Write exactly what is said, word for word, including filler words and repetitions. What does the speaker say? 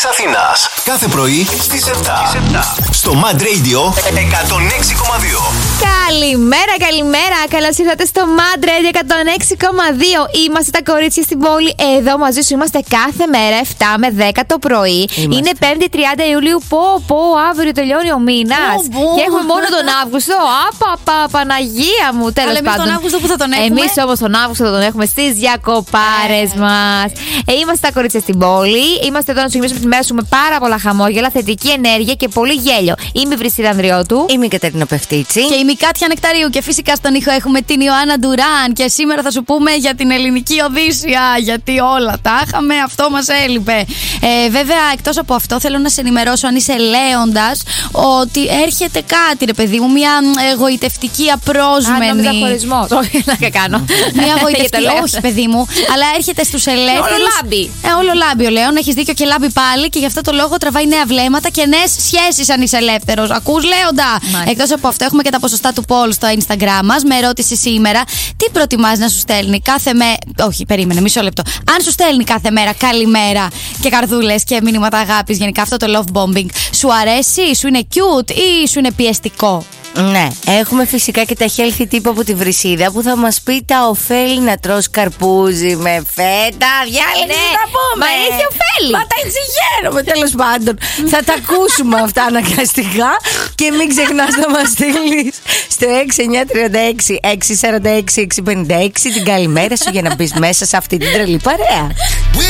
Αθήνας. Κάθε πρωί στις επτά. Στο Mad Radio εκατόν έξι κόμμα δύο. Καλημέρα, καλημέρα. Καλώς ήρθατε στο Mad Radio εκατόν έξι κόμμα δύο. Είμαστε τα κορίτσια στην πόλη. Εδώ μαζί σου είμαστε κάθε μέρα επτά με δέκα το πρωί. Είμαστε. Είναι πέμπτη τριάντα Ιουλίου. Πω, πω, αύριο τελειώνει ο μήνας. Και έχουμε μόνο τον Αύγουστο. Απαπα, Παναγία μου. Τέλος πάντων. Τον Αύγουστο που θα τον έχουμε. Εμείς όμως τον Αύγουστο θα τον έχουμε στις διακοπάρες ε. μας. Ε, είμαστε τα κορίτσια στην πόλη. Είμαστε εδώ να σου γεμίσουμε τη μέρα σου με πάρα πολλά χαμόγελα, θετική ενέργεια και πολύ γέλιο. Είμαι η Βρυσίδα Ανδριώτου. Είμαι η Κατερίνα Πεφτίτσι. Και είμαι η Κάτια Νεκταρίου. Και φυσικά στον ήχο έχουμε την Ιωάννα Ντουράν. Και σήμερα θα σου πούμε για την ελληνική Οδύσσεια. Γιατί όλα τα είχαμε, αυτό μας έλειπε. Ε, βέβαια, εκτός από αυτό, θέλω να σε ενημερώσω, αν είσαι λέοντας, ότι έρχεται κάτι, ρε παιδί μου, μια εγωιτευτική απρόσμενη. Αν νόμιζα χωρισμός. Όχι, να κάνω. Μια εγωιτευτική. Όχι, παιδί μου, αλλά έρχεται στους ελεύθερους. Όλο λάμπει. Ε, όλο λάμπει ο Λέων. Έχεις δίκιο και λάμπει πάλι. Και γι' αυτό το λόγο τραβάει νέα βλέμματα και νέες σχέσεις αν είσαι ελεύθερος. Ακούς, Λέοντα. Εκτός από αυτό, έχουμε και τα ποσοστά του Πολ στο Instagram μας. Με ερώτηση σήμερα, τι προτιμάς να σου στέλνει κάθε μέρα. Όχι, περίμενε, μισό λεπτό. Αν σου στέλνει κάθε μέρα καλημέρα και καρδούλες και μηνύματα αγάπης, γενικά αυτό το love bombing, σου αρέσει, σου είναι cute ή σου είναι πιεστικό? Ναι, έχουμε φυσικά και τα healthy tip από τη Βρυσίδα που θα μας πει τα ωφέλη να τρως καρπούζι με φέτα. Διάλεξε ναι, να πούμε. μα έχει ωφέλη. Μα τα εξηγαίνουμε, τέλος πάντων. Θα τα ακούσουμε αυτά αναγκαστικά. Και μην ξεχνάς να μας στείλεις στο έξι εννιά τρία έξι έξι τέσσερα έξι έξι πέντε έξι την καλημέρα σου για να μπεις μέσα σε αυτή την τρελή παρέα.